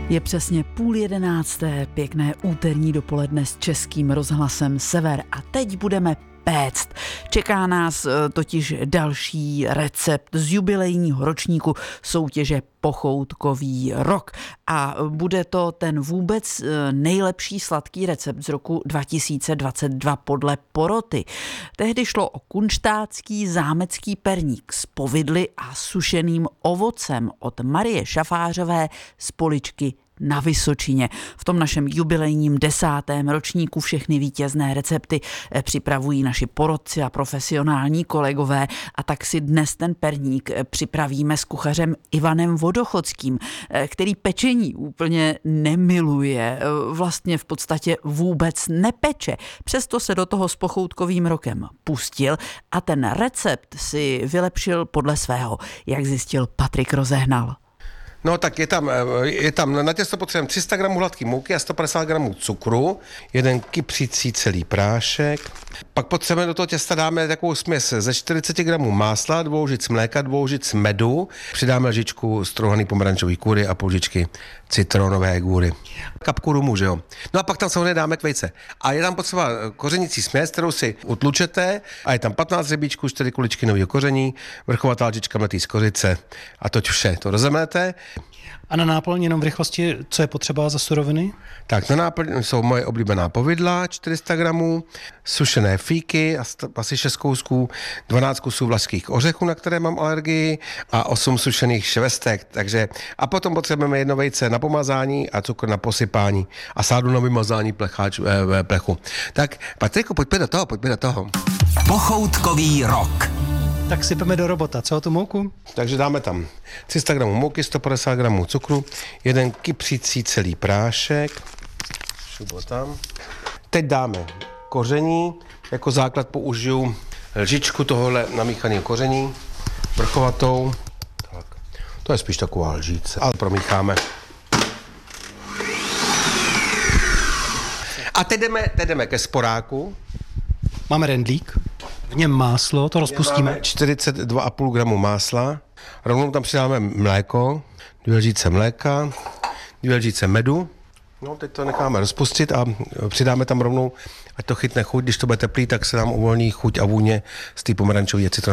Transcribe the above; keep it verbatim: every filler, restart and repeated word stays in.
Je přesně půl jedenácté, pěkné úterní dopoledne s Českým rozhlasem Sever a teď budeme péct. Čeká nás totiž další recept z jubilejního ročníku soutěže Pochoutkový rok a bude to ten vůbec nejlepší sladký recept z roku dva tisíce dvacet dva podle poroty. Tehdy šlo o kunštátský zámecký perník s povidly a sušeným ovocem od Marie Šafářové z Poličky na Vysočině. V tom našem jubilejním desátém ročníku všechny vítězné recepty připravují naši porotci a profesionální kolegové a tak si dnes ten perník připravíme s kuchařem Ivanem Vodochodským, který pečení úplně nemiluje, vlastně v podstatě vůbec nepeče. Přesto se do toho s Pochoutkovým rokem pustil a ten recept si vylepšil podle svého, jak zjistil Patrik Rozehnal. No tak je tam, je tam na těsto potřebujeme tři sta gramů hladké mouky a sto padesát gramů cukru, jeden kypřící celý prášek. Pak potřebujeme do toho těsta dáme takovou směs ze čtyřicet gramů másla, dvou lžic mléka, dvou lžic medu, přidáme lžičku strouhaný pomerančový kůry a půl lžičky citronové gůry. Kapku rumu, že jo. No a pak tam samozřejmě dáme k vejce. A je tam potřeba kořenící směs, kterou si utlučete a je tam patnáct řebíčků, čtyři kuličky nového koření, vrchovatá lžička mletý z kořice a toť vše. To rozemlete. A na náplň jenom v rychlosti, co je potřeba za suroviny? Tak na náplň jsou moje oblíbená povidla, čtyři sta gramů, sušené fíky, asi šest kousků, dvanáct kusů vlašských ořechů, na které mám alergii a osm sušených švestek. Takže a potom potřebujeme jedno vejce na pomazání a cukr na posypání a sádu na vymazání plecháč, eh, plechu. Tak Patriku, pojďme do toho, pojďme do toho. Pochoutkový rok. Tak sypeme do robota. Co o tu mouku? Takže dáme tam tři sta gramů mouky, sto padesát gramů cukru, jeden kypřící celý prášek. Šubo tam. Teď dáme koření. Jako základ použiju lžičku tohohle namíchaného koření, vrchovatou. Tak. To je spíš taková lžíce, ale promícháme. A teď jdeme, teď jdeme ke sporáku. Máme rendlík. V něm máslo, to rozpustíme. Máme čtyřicet dva a půl gramu másla. Rovnou tam přidáme mléko, dvě lžíce mléka, dvě lžíce medu. No, teď to necháme rozpustit a přidáme tam rovnou, ať to chytne chuť. Když to bude teplý, tak se nám uvolní chuť a vůně z té pomerančové citronové